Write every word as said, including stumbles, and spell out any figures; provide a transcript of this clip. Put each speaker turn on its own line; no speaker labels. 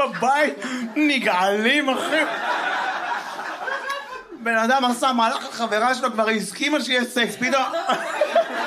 בבית נגעלים, אחי. בן אדם עשה מהלך לחברה שלו, כבר הסכימה שיהיה סקס, פתאום...